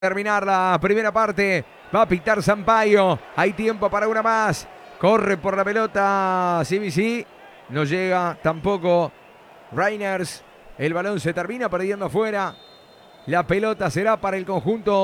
Terminar la primera parte, va a pitar Sampaio, hay tiempo para una más, corre por la pelota CBC, no llega tampoco Reiners, el balón se termina perdiendo afuera, la pelota será para el conjunto